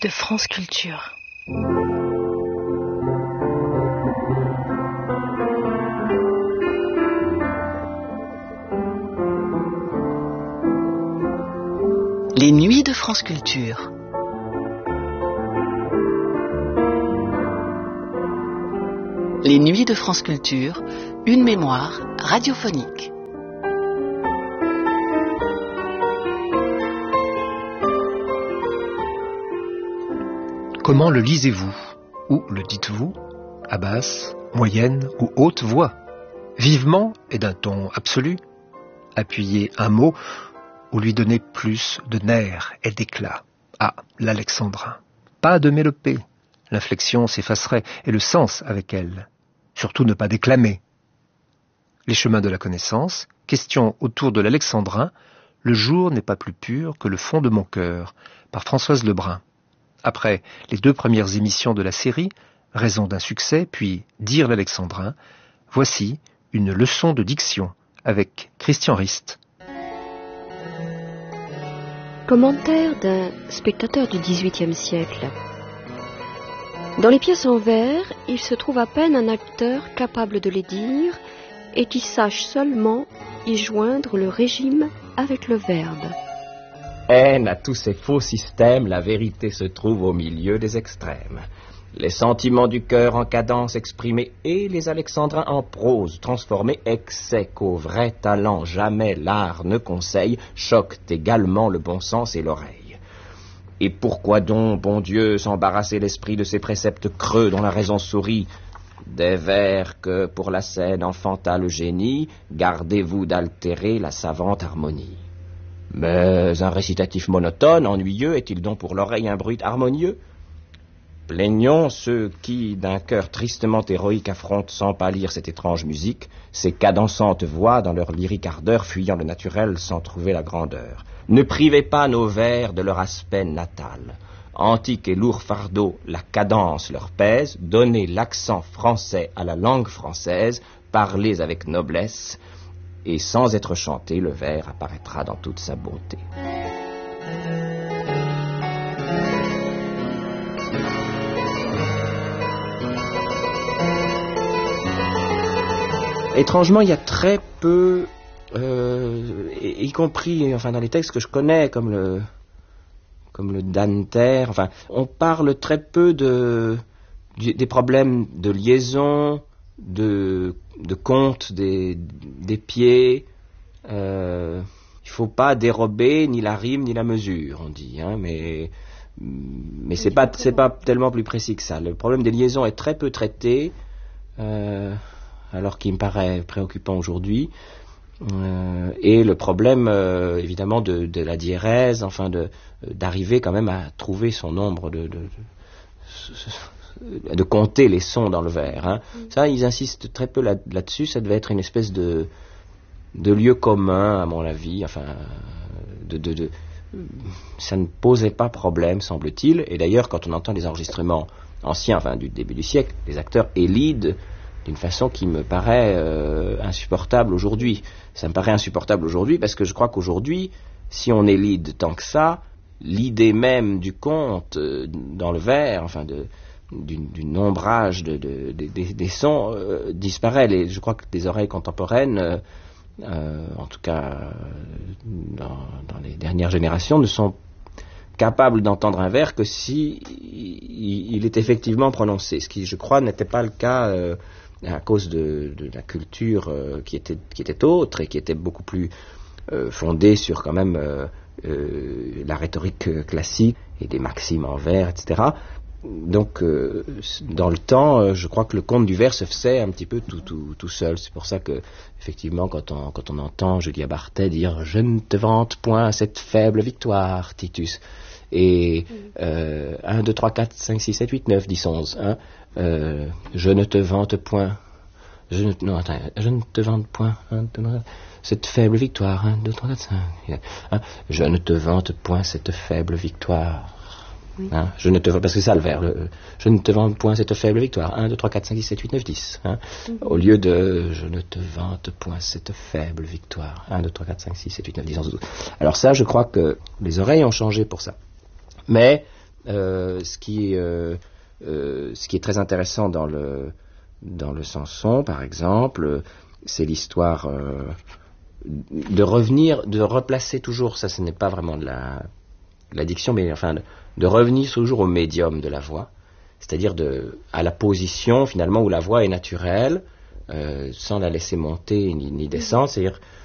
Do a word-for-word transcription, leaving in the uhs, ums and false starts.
de France Culture. Les nuits de France Culture. Les nuits de France Culture, une mémoire radiophonique. Comment le lisez-vous? Ou le dites-vous? À basse, moyenne ou haute voix? Vivement et d'un ton absolu? Appuyez un mot ou lui donner plus de nerfs et d'éclat? Ah, l'alexandrin. Pas de mélopée. L'inflexion s'effacerait et le sens avec elle. Surtout ne pas déclamer. Les chemins de la connaissance, question autour de l'alexandrin, le jour n'est pas plus pur que le fond de mon cœur, par Françoise Lebrun. Après les deux premières émissions de la série, Raison d'un succès, puis Dire l'alexandrin, voici une leçon de diction avec Christian Rist. Commentaire d'un spectateur du dix-huitième siècle. Dans les pièces en vers, il se trouve à peine un acteur capable de les dire et qui sache seulement y joindre le régime avec le verbe. Haine à tous ces faux systèmes, la vérité se trouve au milieu des extrêmes. Les sentiments du cœur en cadence exprimés et les alexandrins en prose transformés, excès qu'au vrai talent jamais l'art ne conseille, choquent également le bon sens et l'oreille. Et pourquoi donc, bon Dieu, s'embarrasser l'esprit de ces préceptes creux dont la raison sourit? Des vers que, pour la scène enfanta le génie, gardez-vous d'altérer la savante harmonie. Mais un récitatif monotone, ennuyeux, est-il donc pour l'oreille un bruit harmonieux? Plaignons ceux qui, d'un cœur tristement héroïque, affrontent sans pâlir cette étrange musique, ces cadençantes voix dans leur lyrique ardeur, fuyant le naturel sans trouver la grandeur. Ne privez pas nos vers de leur aspect natal. Antique et lourd fardeau, la cadence leur pèse, donnez l'accent français à la langue française, parlez avec noblesse, et sans être chanté, le vers apparaîtra dans toute sa beauté. Étrangement, il y a très peu, euh, y, y compris enfin, dans les textes que je connais, comme le, comme le Danter, enfin, on parle très peu de, des problèmes de liaison, de, de compte des, des pieds. Euh, il ne faut pas dérober ni la rime ni la mesure, on dit, hein, mais, mais c'est pas, c'est pas tellement plus précis que ça. Le problème des liaisons est très peu traité. Euh, alors qu'il me paraît préoccupant aujourd'hui, euh, et le problème, euh, évidemment, de, de la diérèse, enfin, de, d'arriver quand même à trouver son nombre, de, de, de, de compter les sons dans le vers. Hein. Mm. Ça, ils insistent très peu là, là-dessus, ça devait être une espèce de, de lieu commun, à mon avis, enfin, de, de, de, ça ne posait pas problème, semble-t-il, et d'ailleurs, quand on entend les enregistrements anciens, enfin, du début du siècle, les acteurs élident d'une façon qui me paraît euh, insupportable aujourd'hui. Ça me paraît insupportable aujourd'hui parce que je crois qu'aujourd'hui, si on élide tant que ça, l'idée même du conte euh, dans le vers, enfin de, du, du nombrage de, de, de, de, des sons euh, disparaît. Les, je crois que les oreilles contemporaines, euh, euh, en tout cas dans, dans les dernières générations, ne sont capables d'entendre un vers que si il, il est effectivement prononcé, ce qui, je crois, n'était pas le cas euh, à cause de, de la culture euh, qui était qui était autre et qui était beaucoup plus euh, fondée sur quand même euh, euh, la rhétorique classique et des maximes en vers, et cetera. Donc, euh, dans le temps, euh, je crois que le conte du vers se faisait un petit peu tout, tout, tout seul. C'est pour ça que, effectivement, quand on, quand on entend Julia Barthet dire « Je ne te vante point cette faible victoire, Titus », et euh, un, deux, trois, quatre, cinq, six, sept, huit, neuf, dix, onze, hein, euh, je ne te vante point, je ne, non, attends, je ne te vante point, hein, cette faible victoire, un, deux, trois, quatre, cinq, hein, je ne te vante point cette faible victoire. Hein, je ne te parce que c'est ça le vers, le, je ne te vante point cette faible victoire, un, deux, trois, quatre, cinq, six, sept, huit, neuf, dix, hein, mm-hmm. Au lieu de je ne te vante point cette faible victoire, un, deux, trois, quatre, cinq, six, sept, huit, neuf, dix, onze, douze. Alors ça, je crois que les oreilles ont changé pour ça. Mais euh, ce qui euh, euh, ce qui est très intéressant dans le dans le Samson, par exemple, c'est l'histoire euh, de revenir, de replacer toujours, ça ce n'est pas vraiment de la, de la diction, mais enfin de, de revenir toujours au médium de la voix, c'est-à-dire de, à la position finalement où la voix est naturelle, euh, sans la laisser monter ni, ni descendre, c'est-à-dire